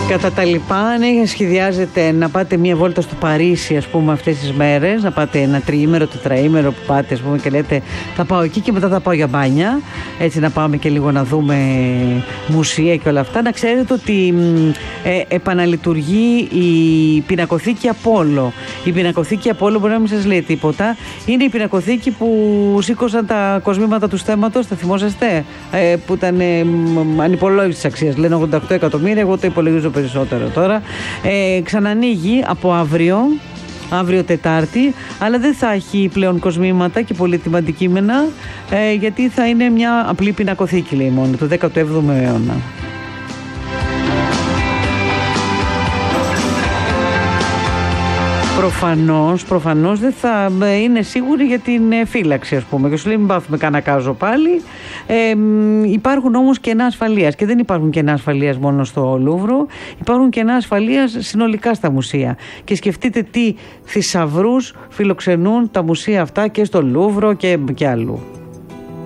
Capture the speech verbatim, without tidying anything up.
Κατά τα λοιπά, αν σχεδιάζετε να πάτε μία βόλτα στο Παρίσι, ας πούμε, αυτές τις μέρες, να πάτε ένα τριήμερο, τετραήμερο που πάτε, ας πούμε, και λέτε θα πάω εκεί και μετά θα πάω για μπάνια, έτσι να πάμε και λίγο να δούμε μουσεία και όλα αυτά, να ξέρετε ότι ε, επαναλειτουργεί η πινακοθήκη Απόλλω. Η πινακοθήκη Απόλλω μπορεί να μην σας λέει τίποτα. Είναι η πινακοθήκη που σήκωσαν τα κοσμήματα του στέμματος, θα θυμόσαστε, ε, που ήταν ε, ανυπολόγιστης αξίας. Λένε ογδόντα οκτώ εκατομμύρια, εγώ το υπολογίζω περισσότερο τώρα. Ε, ξανανοίγει από αύριο, αύριο Τετάρτη, αλλά δεν θα έχει πλέον κοσμήματα και πολύτιμα αντικείμενα, ε, γιατί θα είναι μια απλή πινακοθήκη, λέει μόνο, του δέκατου έβδομου αιώνα. Προφανώς, προφανώς δεν θα είναι σίγουροι για την φύλαξη, ας πούμε. Και σου λέει μην πάθουμε κανένα κάζο πάλι. Ε, υπάρχουν όμως κενά ασφαλείας. Και δεν υπάρχουν κενά ασφαλείας μόνο στο Λούβρο. Υπάρχουν κενά ασφαλείας συνολικά στα μουσεία. Και σκεφτείτε τι θησαυρούς φιλοξενούν τα μουσεία αυτά και στο Λούβρο και, και αλλού.